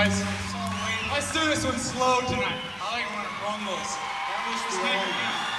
guys. Let's do this one slow tonight. I like when it rumbles. Just take it down.